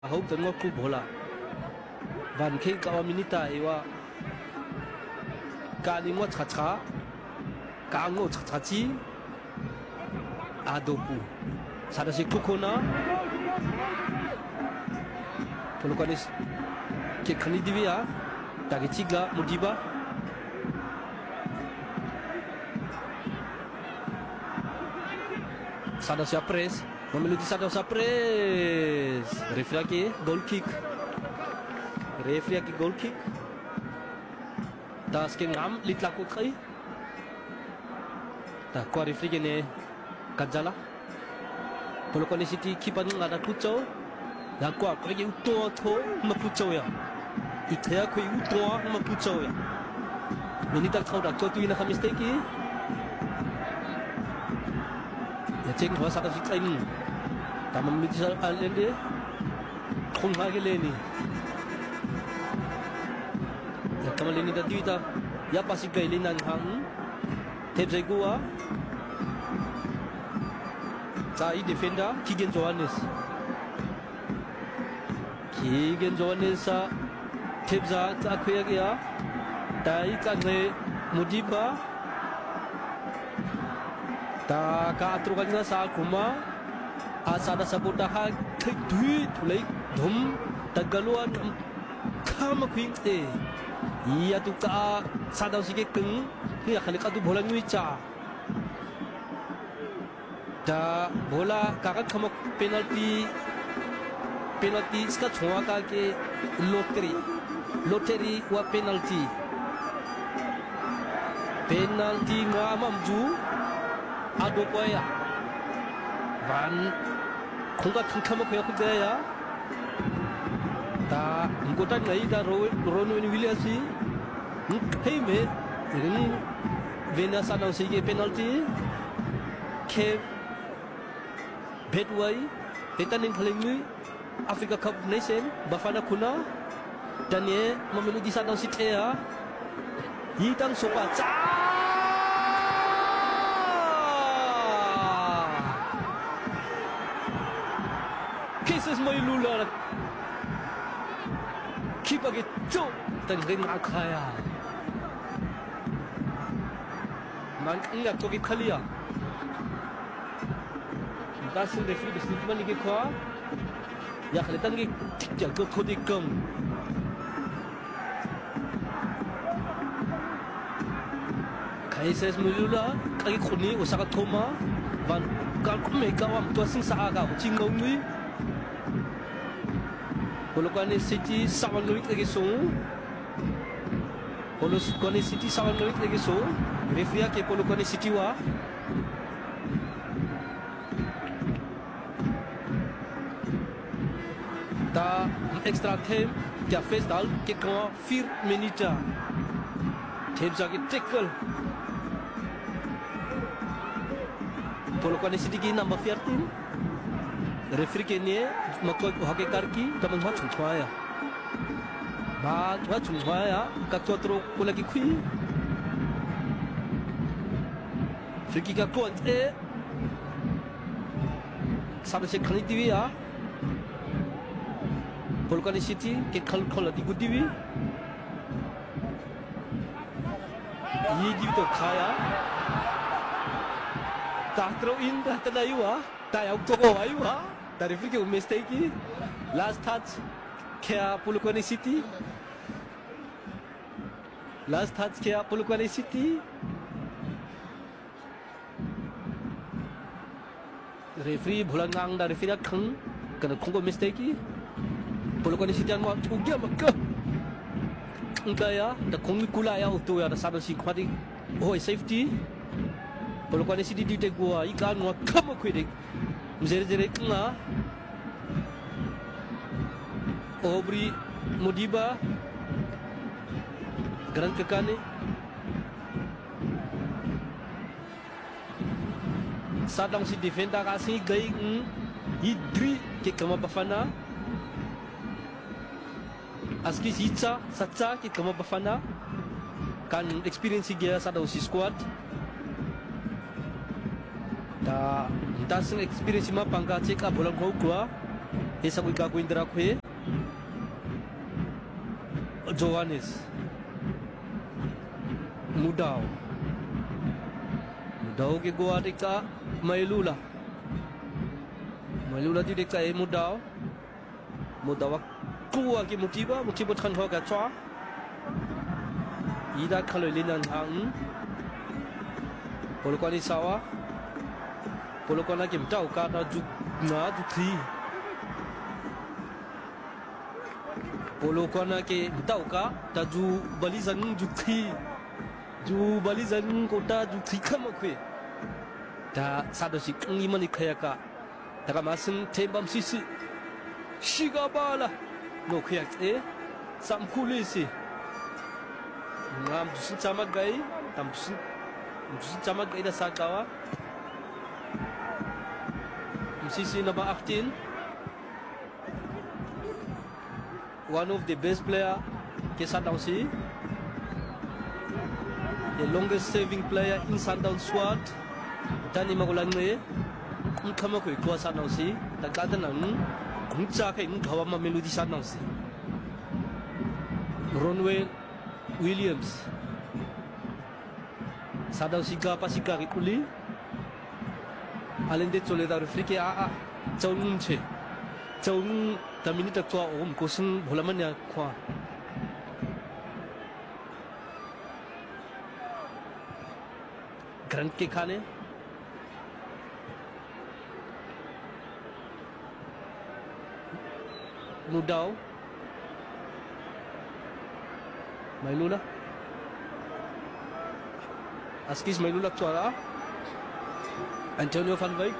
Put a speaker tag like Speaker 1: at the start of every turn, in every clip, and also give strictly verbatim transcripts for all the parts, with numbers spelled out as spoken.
Speaker 1: Hope the Noku Bola Van Cake our Minita Ewa Kanimo Tata Kango Tati Adopu Sadasi Kukona Polokanis Kekanidivia Tagetiga Mudiba Sadasya Press Memiliki Sadasya Press Referee lagi goal kick Referee lagi goal kick Das ke ngam lit laku kai Ta ko referee ne Kajala Polokone City kipan ngada pucau Da ko ko ge uto to ma pucau ya Ikaya ko uto ma pucau ya Minita kau dak to tu ina kami mistake Ya cek bahwa satu siksa ini Taman Midisal Alende Kung hagi leni Ya kamal leni dan duita Ya pasti kay linan hang Tep say gua Sai defender Kigen Johannes Kigen Johannes sa Tep sa sa kuya kaya Dai kange Mudiba Ta ka atrukan nga sa kuma asada sabutaha tui tulay dum tagaluan kama kwing e iya tu ka sadaw sige keng niya kali ka tu bola nui cha ta bola kakat kama penalty penalty ska chua ka ke lottery lottery wa penalty penalty nga mamju ado koya van kunga tangkama koya kudaya ta ngota ngai da rono ni williasi hey me ring vena sana sige penalty ke bedway etanin khalingi Africa Cup Nation bafana kuna dan ye memilih di sana sitea hitang sopa cha Cases may lula Keep agad to Tangring akaya Man ingat ko git khalia Dasin referee bisnis man lagi kwa Ya khalitan gi jago kodikam Cases may lula kagi khuni usaka thoma van kan ko me kawam to sing sa aga chingong nui Polokwane City sawan loit lagi so Polokwane City sawan loit lagi so referee ke Polokwane City wa ta extra time ke face dal ke ko four minutes time jage tackle Polokwane City ki number fourteen referee ke ne makot hoke karki tamang ma chungchwaya ba chwa chungchwaya ka chotro kula ki khui friki ka ko e sabe se khani diwi ya Polokwane City ke khal khol di gudiwi yi di to khaya ta tro in da tadaiwa ta ya to ko aiwa Dari friki mistake last touch kaya Polokwane City last touch kaya Polokwane City referee bulangang dari referee keng kena kongo mistake Polokwane City an waktu ugia maka engkaya da kongi kula ya utu ya da sado si kwadi oh safety Polokwane City di tegua ikan wa kama kwede Mzere-zere kenga Obri Mudiba Grand kekane Sadang si defender kasi gay Idri ke kama bafana Aski sitsa satsa ke kama bafana Kan experience dia sadang si squad Ta tasing experience ma pangka check up bolang ko kwa Esa kuika kuindra kwe Johannes Mudau Mudau ke gua deka Mailula Mailula di deka e Mudau Mudau keluar ke Mutiba Mutiba tran ho ka chwa Ida kalau linan hang Polokoni sawa Polokona ke mtau ka na juk na jukri Polokona ke mtau ka ta ju balizan jukri ju balizan kota jukri kama kwe ta sadosi kangi mani kaya ka ta masing tembam sisi shiga bala no kaya e sam kulisi ngam dusin sama gai tam dusin dusin sama gai da sakawa sisi number eighteen one of the best player ke Sundown si the longest saving player in Sundown squad tani magulan ne kung kama ko ko Sundown si nagkata nang kung cha kay ng gawa ma melody Sundown si Ronway Williams Sundown si ka pa si ka kuli Alende Soledad Frike a a Chong che Chong ta minute tua om ko sing holaman ya kwa Grand ke khane Mudau Mailula Askis Mailula tua Antonio van Wyk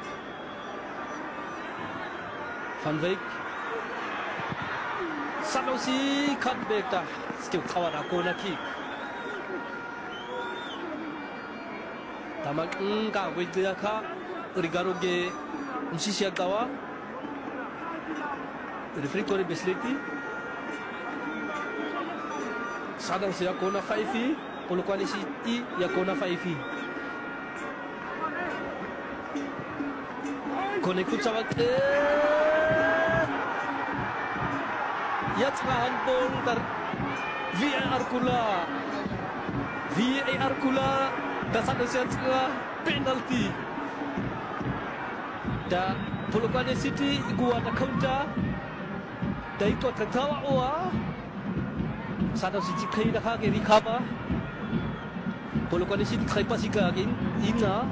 Speaker 1: Van Wyk Sanusi comeback dah still kawan aku nak kick tamak engkau berjaya kah Rigaro ge Msisia kawa referee kore besleti Sanusi aku nak five Polokwane City aku nak five Konekut sama Ya tengah handball dar V A R kula V A R kula dasar dasar tengah penalti da Polokwane City gua ada counter da itu tertawa oa sada si cikai dah ke recover Polokwane City try pasika again ina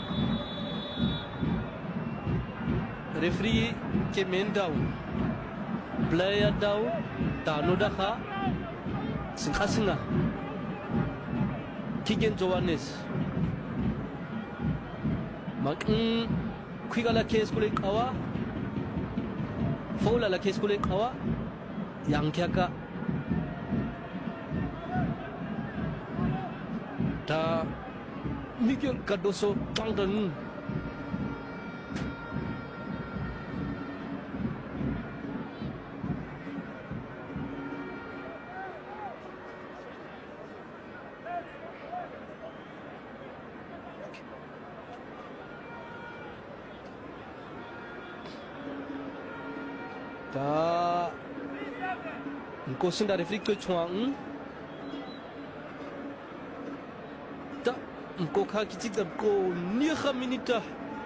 Speaker 1: referee ke main down player down tanu dakha singkha singa Kigen Johannes mak kwigala case kule kawa foul la case kule kawa yang kyaka ta Miguel Cardoso pangdan ta ko sinda referee ko chuang ta ko kha kichik ko ni kha minita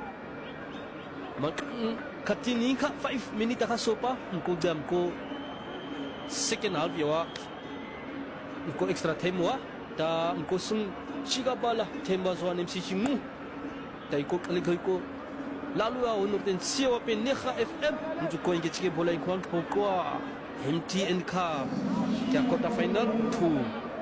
Speaker 1: mak katini kha five minita kha sopa ko jam ko second half yawa ko extra time wa ta ko sung chiga bala temba zwan M C singu ta ko kali ko lalu au no ten siwa pe nekha F M nju ko inge chike bola inkwan pokwa M T N Cup ya quarter final two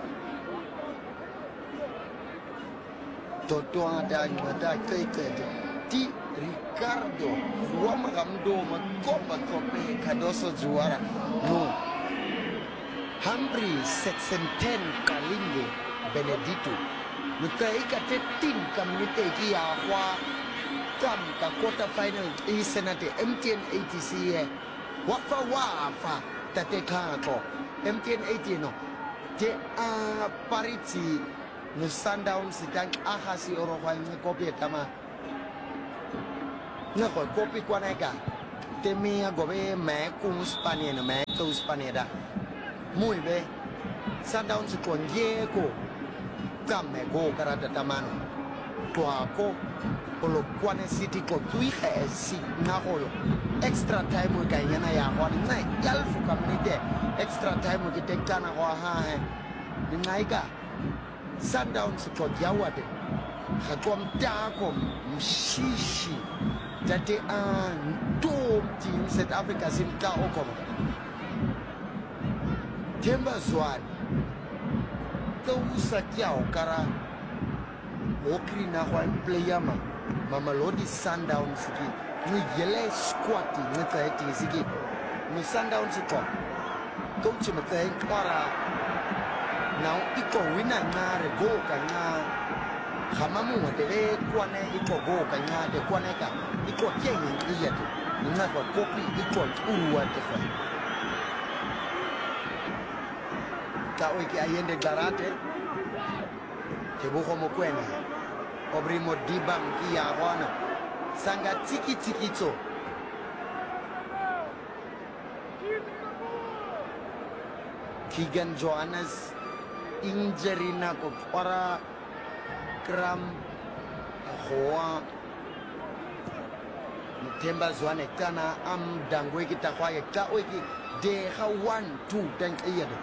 Speaker 2: Toto ada ada kai kai di Ricardo Juan Ramdo Makopa Kope Cardoso juara no Humphrey Sexenten Kalinge Benedito mutai ka tetin kamite ki ya kwa kam ka quarter final i senate M T N A T C e wafa wafa tate ka ko M T N A T no je a pariti no Sundown sidang ahasi oro kwa kopi tama na ko kopi kwa naika temia gobe me kung Spania na me to Spania da muy be Sundowns con Diego kame go karata tamano tua ko polo kwane city ko tui he si na holo extra time ka yana ya ho na yal fu kamnite extra time ki tekana ho ha he ni naika Sundowns ko jawade khatom ta ko mshishi tate an dom team South Africa sim ka okoma Themba Zwane to usa kyao kara okri na kwa player ma Mamelodi Sundowns ki ni yele squad ni tsaiti siki ni Sundowns ko coach mtsai kwara now iko winner na re go kana khamamu de kwane iko go kana de kwane ka iko kenyi iyatu na kwa kopi iko uwa te kwa ka wiki ayende garate te buko mokwena obrimo dibam ki ya wana sanga tiki tiki to Keegan Johannes injury na ko para kram hoa Themba Zwane kana am dangwe kita kwa ya ka wiki de ha one two dan iyade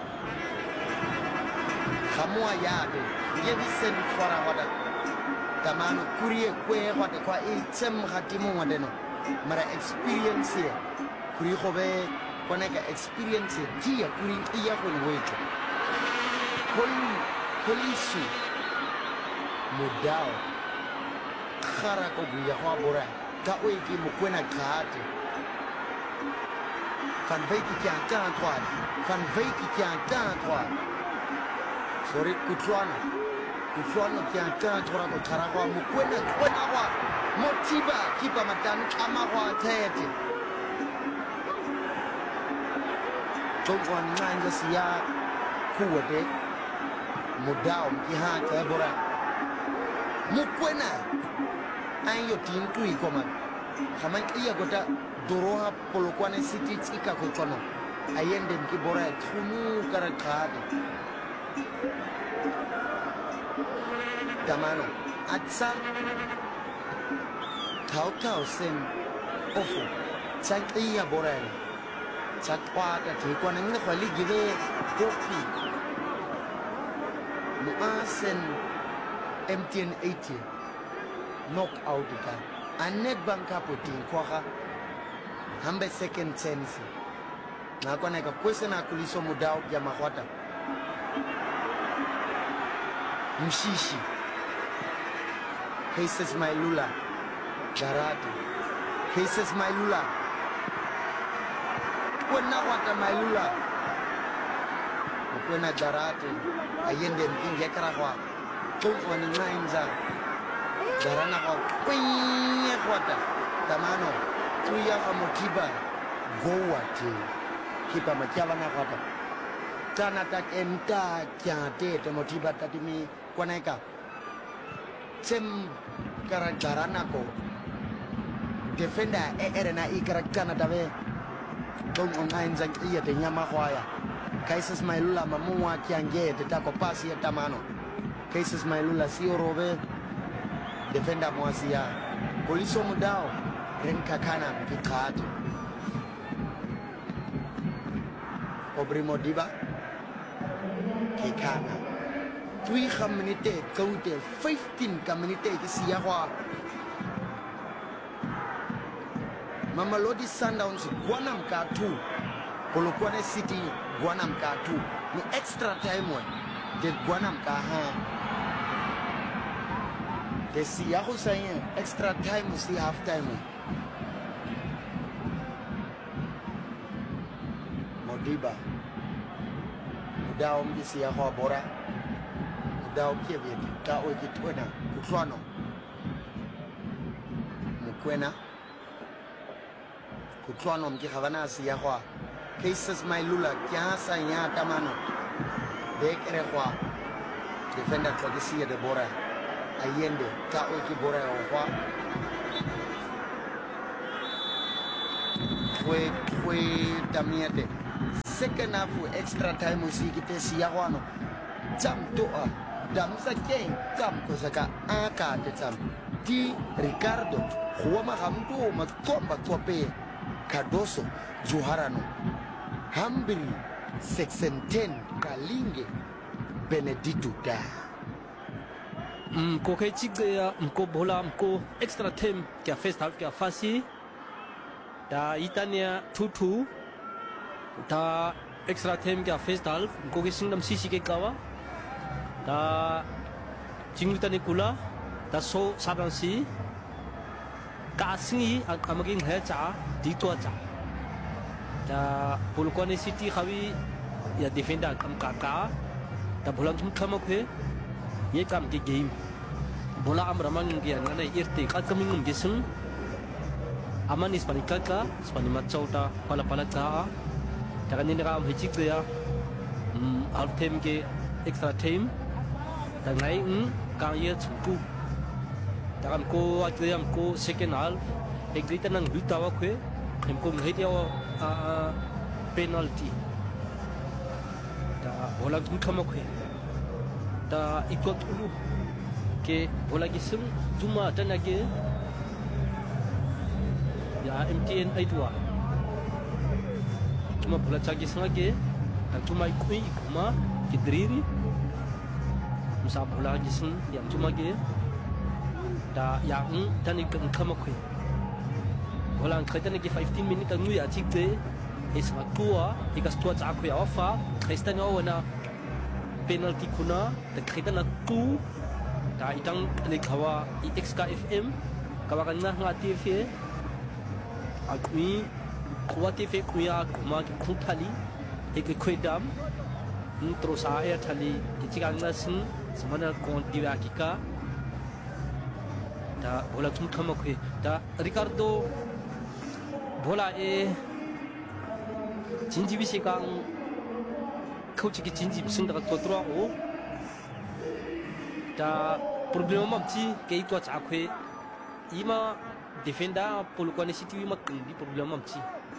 Speaker 2: Kamua yade yebi sen fora wada tamano kurie kwe wada kwa item hatimu wadeno mara experience ye kuri khobe koneka experience dia kuri iya ko weto koli polisu mudao khara ko buya kwa bora ka wiki mukwena kate Van Veiki qui a un trois Van Veiki qui a un trois Sorry, Kutuano. Kutuano qui a un trois de Taragua, Mukwena, Kwenawa, Motiba, Kipa Matan, Kamawa, Tete. Donc, on a un Sia, Kuwade, Mudao, Kihan, Tabora. Mukwena, un yotin, Tui, Coman. Haman Iagota, Doroha, Polokwane City, Tika Kotono. Ayende Kibora, Tunu, Karakadi. Damano, atsa, tau tau sen, ofu, cak iya boran, cak wada ti kau neng nak balik gile kopi, muasen M T N eighty, knock out kita, anet bangka putih kuah, hambe second chance, nak kau nak question aku liso muda ya makwata. Mshishi Jesus Mailula Garati Jesus Mailula Kwena wata Mailula Kwena Garati Ayende mkinge karakwa Kungwa ni nainza Garana kwa Kwenye wata Tamano Tuya kwa motiba Gowa ti Kipa makiawa na wata Tana tak enta Kiante te motiba tatimi Kwa naika Sem Karagarana ko Defender e erena i karakana tabe Kung online zang iya te nyama kwaya Kaises Mailula mamua kiange te tako pasi ya tamano Kaises Mailula siyo robe Defender mwazia Poliso mudao Renka kana mkikati Obrimo diba Kikana Three community go to fifteen community ki siya kwa Mamelodi Sundowns Guanam ka two Polokwane City Guanam ka two no extra time one de Guanam ka ha de siya ko sa yan extra time si half time Modiba Mudao mki siya kwa bora Dao kievye ka oiki twena Kutuano Mukwena Kutuano mki havanasi ya kwa Cases Mailula kiasa ya tamano Dek ere kwa Defender kwa kisiya de bora Ayende ka oiki bora ya kwa fue fue también de second half extra time usi kita siawano jam doa dam sa ken jam ko saka aka de jam di Ricardo huwa hamdu matomba tope Cardoso Juharano Hambiri section ten Kalinge Benedito da
Speaker 1: um ko kai chik ya ko bola ko extra time kya first half kya fasi da itania two two da extra time kya first half ko ki singdam sisi ke kawa da jingutani kula da so sadansi kasngi amaging he cha di to cha da Polokwane City khawi ya defender kam kaka da bola thum thamak he ye kam ke game bola am ramang ngia ngana irte ka kaming ngisung aman ispani kaka ispani machauta pala pala ka takani ne kam hechik ya um half time ke extra time da ngai um ka ye chku takam ko atliam ko second half egrita nang dutawa kwe em ko mhedia a penalty da bola thum thamak he da ikot ulu ke bola gisung cuma tanage ya M T N aitwa cuma bola cagi sengage dan cuma ikui ikuma kidriri musa bola gisung yang cuma ge da yang dan ikut kamakwe bola kaitan lagi fifteen minit ang ya cikte is matua ikas tua cakwe afa kaistan awana penalty kuna da kaitan aku da itang lekawa I X K F M kawakan na ngati fe akui kuati fe kuya kuma ki kuntali ek kwedam terus air tali kicikan nasin semana kon diwakika da bola tum tamakwe da Ricardo bola e 진집이 시간 코치기 진집 승다가 또 들어오고 자 프로블렘 없지 게이과 자괴 이마 디펜더 Polokwane City 이마 근디 프로블렘 없지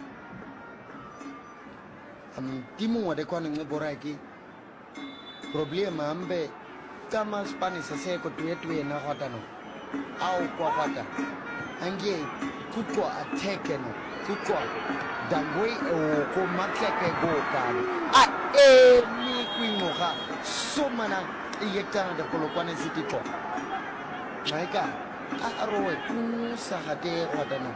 Speaker 2: am timu ade ko nang boraki problema ambe kama Spanish se ko tuetwe na hotano au ko hota ange kutwa attack no kutwa dangwe o ko matleke go kan a e ni kwingo ha somana iyekta da Polokwane City ko maika a arowe ku sahate hotano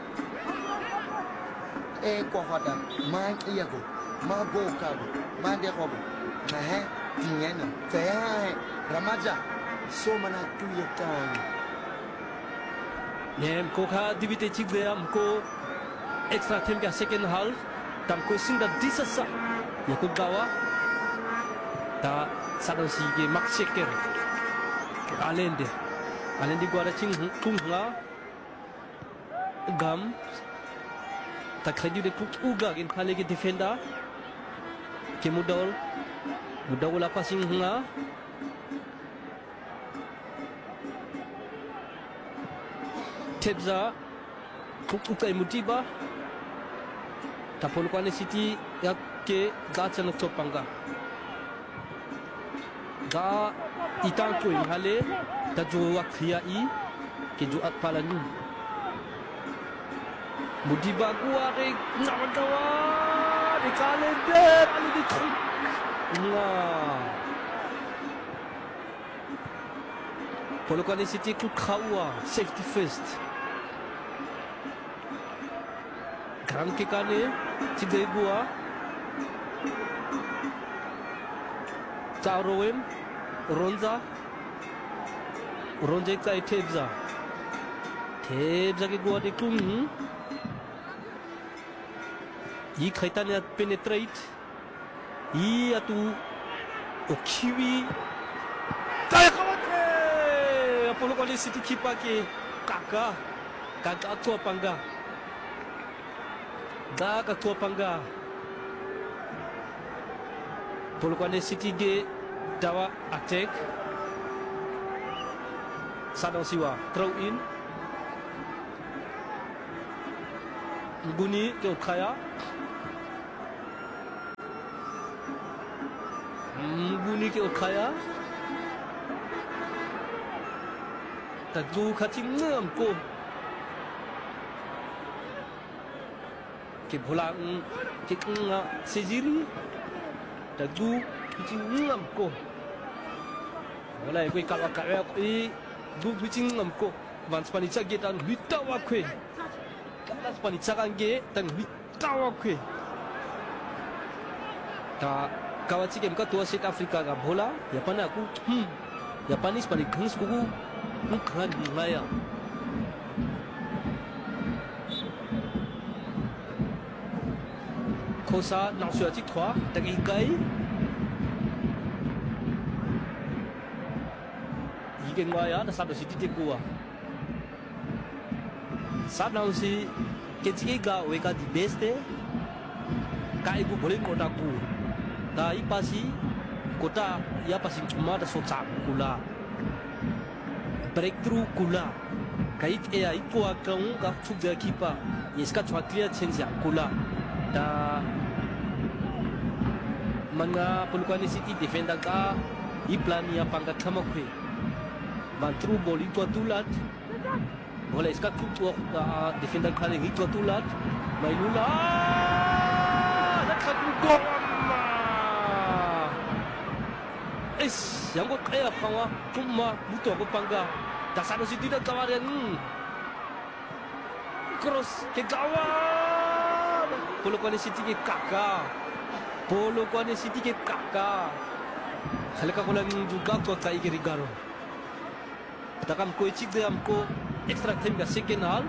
Speaker 2: e ko hota ma iyako ma go kago ma de ko na he tinyana taya ramaja somana tuyekta
Speaker 1: nem ko kha dibite chigbe am ko extra time ka second half tam ko sinda disasa yakut gawa ta sadon si ge makseker alende alende gwa ching tung nga gam ta khadi de puk uga gen khale ge defender ke mudol mudol la passing nga Tebza kukai mutiba ta Polokwane City yakke ga chana chopanga ga itang ko hale ta jo wakhiya i ke jo atpalanu mutiba kuare nawadawa de kalender ali de nga Polokwane City ku khawa safety first Grand kikane cidai bua Tarowen Ronza Ronza kai Tebza Tebza ke gua de kum I kaitan ya penetrate I atu okiwi Kaya kawate Polokwane City kipake kaka kaka tua pangga Daga tua pangga Polokwane City ge dawa attack Sadong siwa throw in Mbuni ke ukaya. Mbuni ke ukaya. Tadu kati ngam ko. Ke bolang ke nga sejiri. Tadu kati ngam ko. Wala ko ikala kaya ko i du kati ngam ko. Van spani chage tan hitawa kwe. Kala spani chagange tan hitawa kwe. Ta kawati ke mka tua South Africa ga bola ya pana aku hmm ya pani spani khans kuku mukhan ngaya. Kosa nang suati trois tagi kai. Igen ngaya da satu siti te kuwa. Saat nang si kecik ga weka di beste kai ku boleh kota ku da ipasi kota ya pasi cuma da soca kula breakthrough kula kai e ai ku akang ga chuk da kipa yeska chwa clear change ya kula da manga Polokwane City defender ka i plan ya pangka kamakwe bantru boli tu tulat boleh iska tu defender kali ngi tu tulat mailula nak gol is yang ko kaya kawa cuma butuh ko pangga dasar si tidak kawaran cross ke kawan Polokwane City ke kakak Polokwane City ke kakak halika ko lang juga ko kay Rigaro takam ko chik de amko extra time ga second half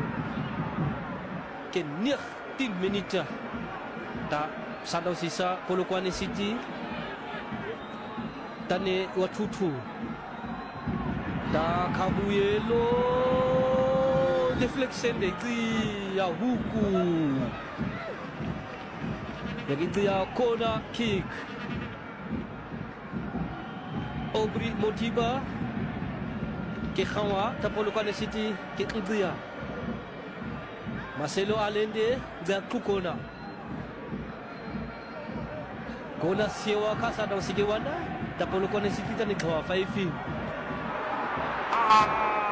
Speaker 1: ke nineteen minutes ta sadau sisa Polokwane City tane watutu da kabuyelo deflection de ti ya huku ya gitu ya corner kick Obri Motiba ke khawa ta Polokwane City ke ndia Marcelo Allende da kukona kona sewa kasa da sige wana ta Polokwane City ta ni khawa five ah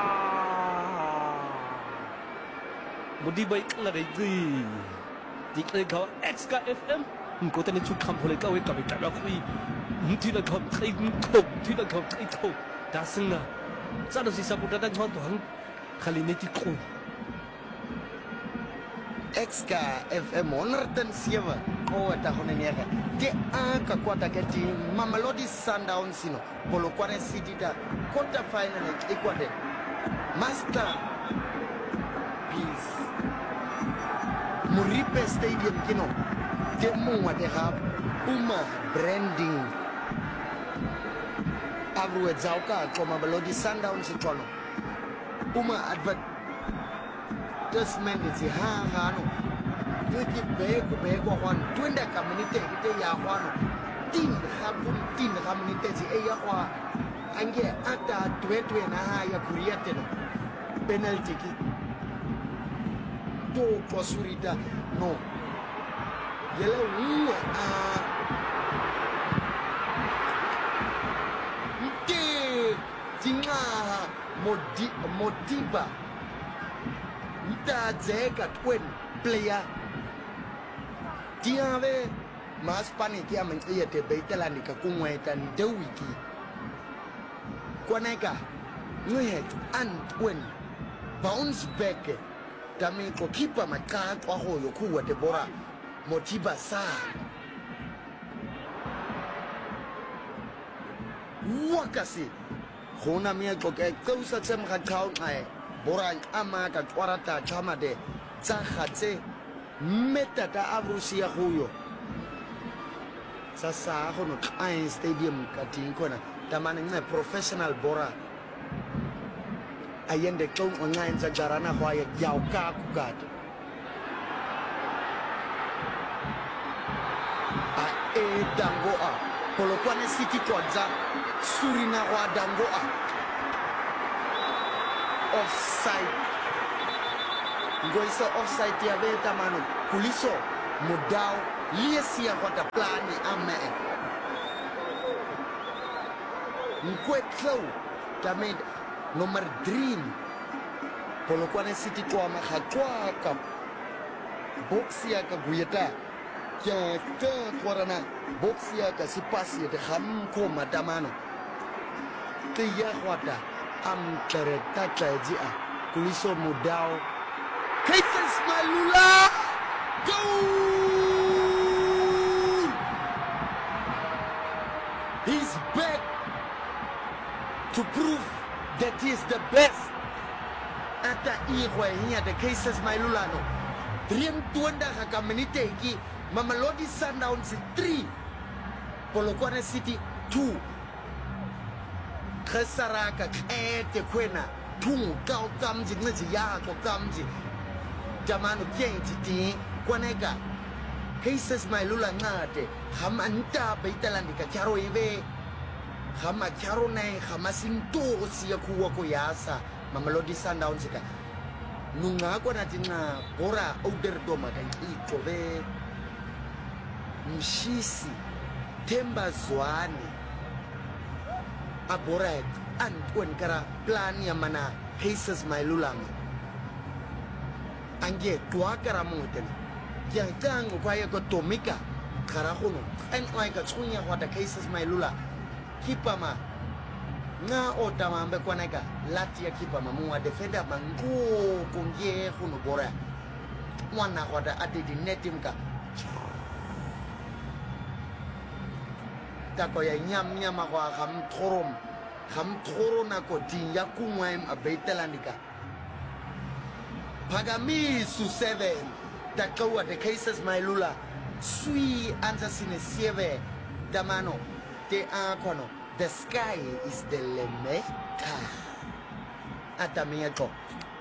Speaker 1: Motiba ikla de di di khawa X K F M ko ta ni chu kham phole ka we ka be ta la khui mthi la kham khai ko thi la kham khai ko da singa Sado si sapu datang hon tuhan kali ini tikro.
Speaker 2: X K F M honderd zeven oh tahun ini ya. Dia angka kuat agak di Mamelodi Sundowns sino. Polokwane City da quarter final Ecuador. Master peace. Muripe Stadium kino. Dia mau ada Puma branding. Abru Zauka como Mamelodi Sundowns kono uma advertisement di ha hano kuti beko beko hon twenda community ite ya hano tin habun tin community di e ya kwa ange ata twetwe na ha ya kuriate no penalty ki to posurita no yele uwa a Tinga modi Motiba Nta zeka twen player Tiave mas pani kia mengiya te beitela ni kakungwe tan dewiki Kwaneka Nguye an twen bounce back Tami ko kipa maka kwa hoyo kuwa te bora Motiba saa Wakasi Khona mia ko ke tsausa tsem ga tao ai borang ama ka twarata chama de tsa khatse metata avrusia huyo sasa hono ai stadium ka tin kona tamane ngai professional bora ayende kong online za garana kwa ya yau ka ku gat a e dango a Polokwane City kodza Surina wa Dangoa offside ngoisa offside ya beta mano kuliso mudao liesia kwata plani ame nkwetlo tamed number three polokwane city kwa makhatwa ka box ya ka guyeta ya ta kwarana box ya ka sipasi de kham ko matamano te ya kwata am tlere ta tlaji a kuliso mudao Cases Malula goal. He's back to prove that he's the best. Ata iwe hiya the Cases Malula no. Dream tuenda kakaminite iki Mamelodi Sundowns three, Polokwane City two. Khasaraka ete kwena two kau kamji ngaji ya ko kamji. Jamanu kienti ti kwanega Cases Malula ngate kham anta baitaland ka charo ibe kham charo nei khama sinto siya kuwa ko yasa Mamelodi Sundowns ka nunga ko na tina bora order do maka iko be mshisi Temba Zwane abora antwen kara plan ya mana Cases Malula ange tua kara moten yang kang upaya ko tomika kara kuno en oi ka tsunya wada Cases Malula kipa ma nga otama ambe kwaneka lati ya kipa ma muwa defender mangu kungie kuno bora mwana wada ati di netim ka tako ya nyam nyama kwa kham thorom kham thoro na ko tin ya kumwa abetelandika Pagami su seven takawa the Cases Malula sui anzasine sieve damano te akono the sky is the limit atamiato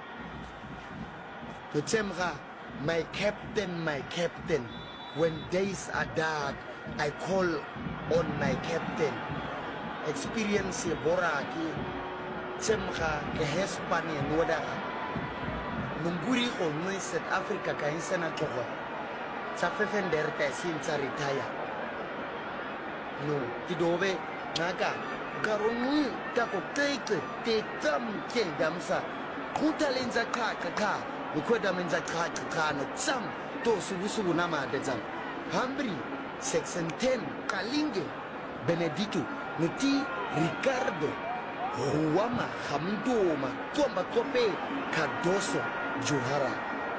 Speaker 2: to temra my captain my captain when days are dark I call on my captain experience boraki temra ke Hispania noda Nunguri ko nui South Africa ka insana toko sa fefender ka sinta retire no tidobe naga garonu ta ko teke te tam ke damsa kuta lenza ka ka ka ukoda menza ka ka no tsam to subusu na ma de jam hambri section ten Kalinge Benedito nuti Ricardo Huama Hamdoma Tomba Tope Cardoso Johara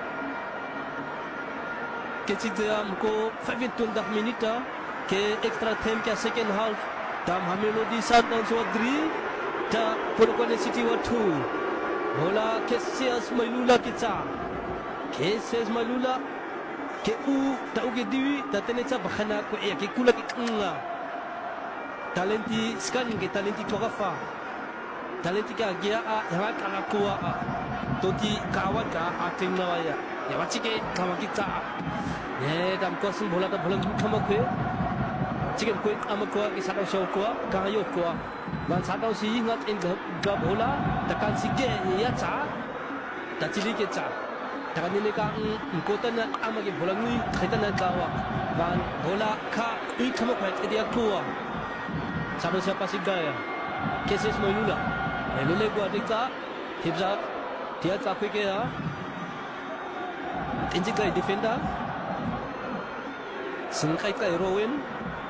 Speaker 1: que tigam ko five and twenty minutes ke extra time ke second half tam Mamelodi Sundowns wa three ta Polokwane City wa two bola Cases Malula kita Cases Malula ke u ta uge diwi ta tenetsa bakhana ko e ke kula ke nga talenti skan ke talenti togafa talenti ka gia a ya kana kuwa a toti kawan ka ating nawaya ya wachike kawa kita ye dam ko sun bola ta bola khama kwe chicken kwe amakwa ki sadau show ko ka yo ko man sadau si ngat in ga bola ta kan sige ya cha ta chili ke cha ta kan ni ka ko ta na amagi bola ni khaita na kawa man bola ka i khama kwe dia kuwa sadau siapa sigaya Cases Malula elule gua dikta hibza dia tak fikir ya injik kai defender sengkai kai Rowan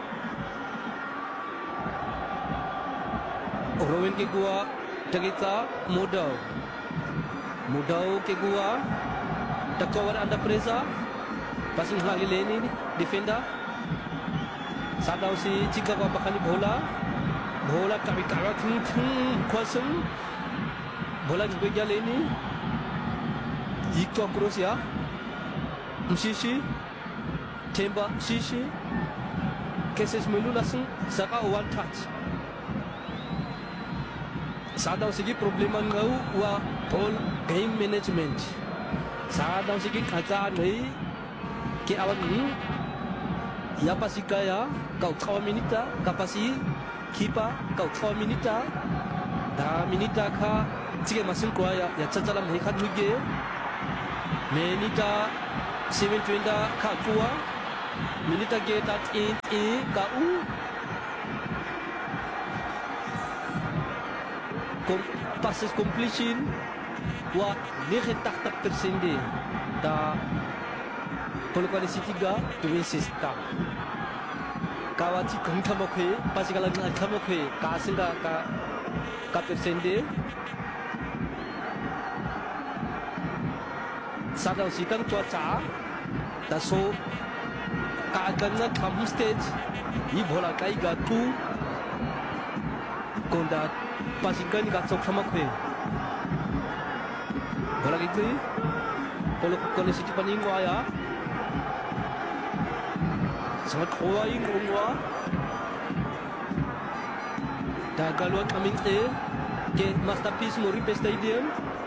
Speaker 1: Rowan ke gua dikta modal modal ke gua takawar anda presa pasang lagi leni defender sadau si jika gua bakal bola bola kami kalah tung tung kuasem bola juga leni ikut cross ya Mshishi Temba Mshishi Cases Malula langsung saka one touch sadau segi problema ngau wa ball game management sadau segi kata nei ke awan ni ya pasika ya kau kawa minita kapasi kipa kau kawa minita da minita ka jige masuk ko ya ya chachalam he khat muge Menita seven twenty kakua. Menita get that in in kau. Com passes completion. Wa nihtak tak tersende. Da Polokwane City ga doing system. Kawati kongkamokhe pasikalan kamokhe kasinga ka ka tersende. Sadang sikang cuaca, daso kaagana kamu stage, i bola kai gatu, konda pasikan gatsok sama kue. Bola gitu, kalau kondisi City paning waya, sangat kuai ngomwa. Dah galuan coming eh, ke masterpiece Moripe Stadium.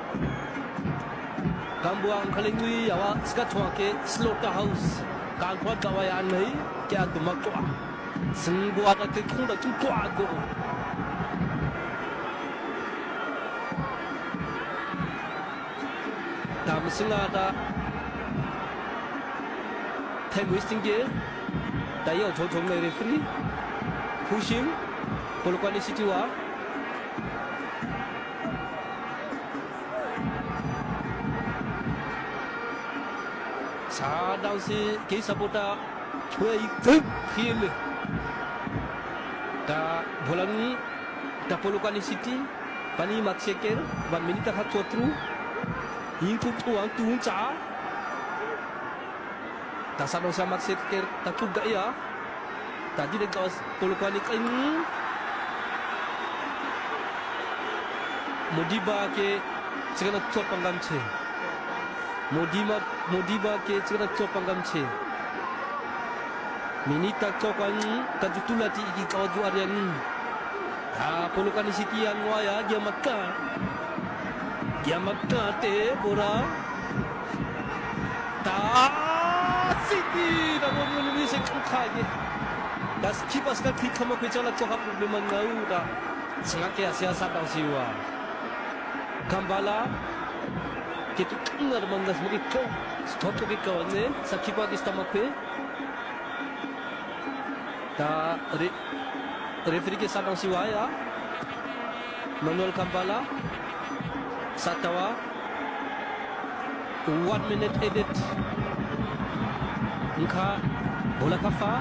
Speaker 1: Kambuang kalingui yawa skatwa ke slaughterhouse kan kwa kawayan nei ke adumak kwa singbu ada ke khunda tu kwa go tam singa da time wasting ge da yo jo jong nei referee pushing Polokwane City wa Sadang si kisapota cuai tuk hil. Da bola ni da Polokwane City pani makseker ban minita hat tuatru ingku tuang tuang ca. Da sadang sa makseker takut gaya. Tadi dekat Polokwane kain Modiba ke segala tuat panggam ce. Modiba Modiba ke cerita copangam ce. Minita copan kajutulati iki kawaju arian. Ha Polokwane City yang waya dia maka. Dia maka te bora. Ta City na mo ni se khage. Das kipas ka klik kama ko chala coha problem ngau da. Singake asia sa tau siwa. Kambala kita kenal mangas begitu, stop begitu ni, sakit bagi stomach pe. Da re referee ke sadang siwaya, Manuel Kambala, Satawa, one minute edit, Nka bola kafa.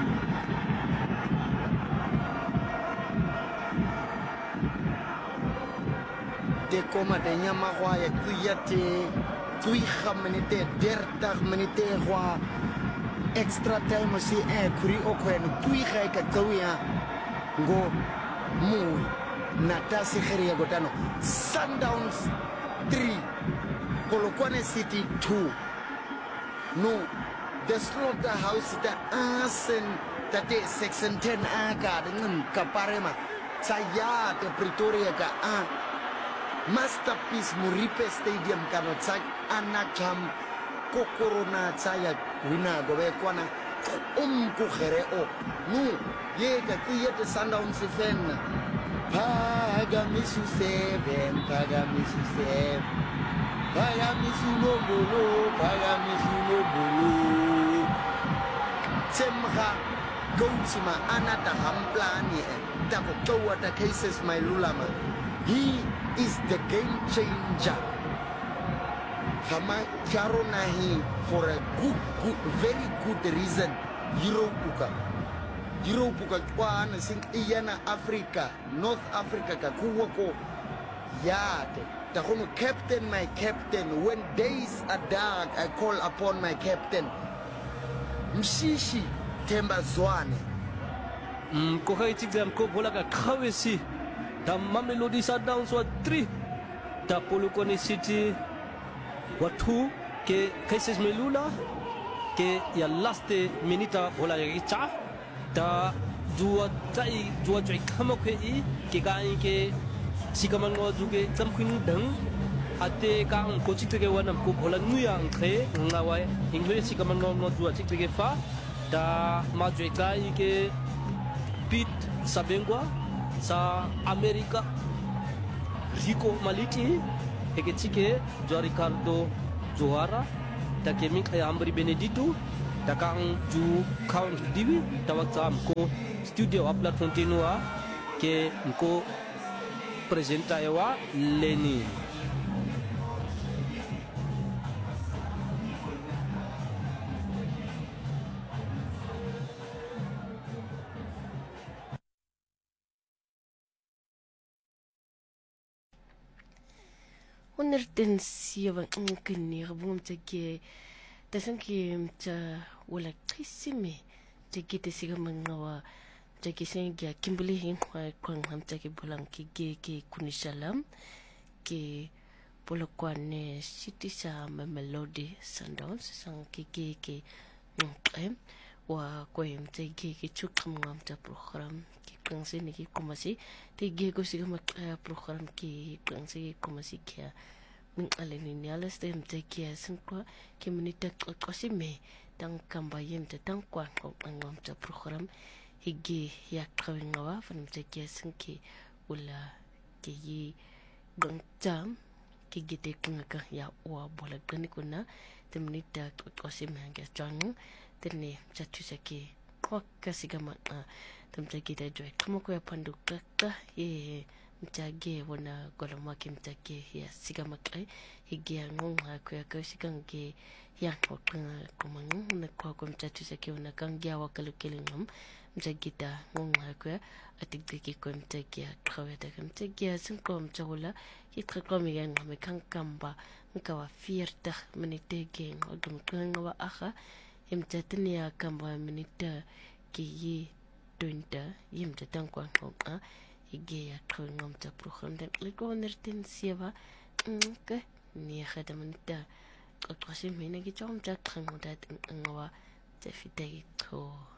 Speaker 2: De koma de nyama kwa ya kuyate tuiha menite dertig menite kwa extra time si e kuri okwen tuiha ka kawia go mu nata sikhiri ya gotano Sundowns three Polokwane City two no the slaughterhouse the asen tate section ten aga dengan kaparema saya de Pretoria ka a Masterpiece Moripe Stadium karena sak anak jam kokorona saya wina gobe kwana um ku khereo nu ye ka kuye de Sundowns fan paga misu seven paga misu seven paga misu no bolo paga misu no bolo semha goutsima anata hamplani ta ko tawa ta cases my lulama. He is the game changer. Hama charo nahi for a good, good, very good reason. Europuka, Europuka kwa na sing iyana Africa, North Africa ka kuwako yate. Takono captain, my captain. When days are dark, I call upon my captain. Mshishi Temba Zwane.
Speaker 1: Hmm, ko hai tigam ko bola ka khawesi. Da Mamelodi Sundowns wa three, da Polokwane City wa two ke cases melula ke ya last minita bola ya cha da dua tai dua jai kama ke i ke ga ke sikaman ngo juge tamkin dang ate ka ang ko chik ke wana ko bola nuya ang khe ngawai ingwe sikaman ngo ngo dua chik ke fa da ma jai ka ke pit sabengwa sa Amerika Rico Maliti heke chike jo Ricardo Johara takemi kaya ambri Benedito takang ju count diwi tawag sam ko studio upload fontinua ke ko presenta ewa Leni
Speaker 3: honderdtien zeven kini gebom teke tasan ki mta wala kisime teke tesiga mangawa teke sengia Kimberly hin kwa kwa hamta ke bulang ki ge ke kunishalam ke polokwane city sa melody Sundowns sang ki ge ke ngem wa kwa mta ge ke chukam ngamta program ki kangse ni ki komasi te ge ko siga mak program ki kangse komasi kia min aleni ni alas te mta kia sangkwa ki minita kosi me tang kambayem te tang kwa ngamta program higi ya kawingawa fan mta kia sangki ula ki yi gangtam ki gite kunga ya wa bola gani kuna te minita kosi me hanga chang tene chatusa ki kwa kasiga ma tamta kita joy kama ko ya pandu kaka ye mtage wana goloma ki mtage ya siga makai higi ya ngong ha ko ya ko sigang ge ya ko kuma ngong na ko ko mchatusa ki wana kangya wa kalukilingam mtagita ngong ha ko atik diki ko mtage ya trawe ta mtage ya singko mchawula hitra ko mi ya ngame kankamba nkawa fierta menite ge ngom kunga wa aha imtatini ya kamba menita ki yi dunta yim ta tan kwa a hige ya ngom ta program den liko nertin sieva ke ni khada menita ko trosim hina gi chom ta khang da ngawa ta fitai ko